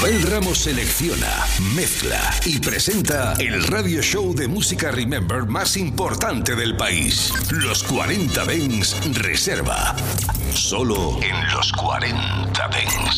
Abel Ramos selecciona, mezcla y presenta el radio show de música Remember más importante del país. Los 40 Dents Reserva. Solo en los 40 Dents.